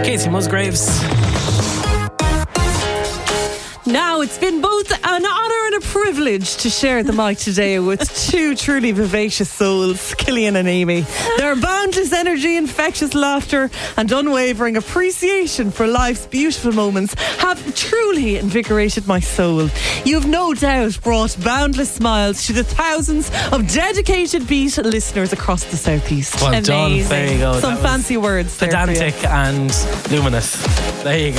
Casey Musgraves. Now, it's been both an honour and a privilege to share the mic today with two truly vivacious souls, Killian and Amy. Their boundless energy, infectious laughter and unwavering appreciation for life's beautiful moments have truly invigorated my soul. You've no doubt brought boundless smiles to the thousands of dedicated Beat listeners across the southeast. Well done. There you go. Some fancy words there. Pedantic and luminous. There you go.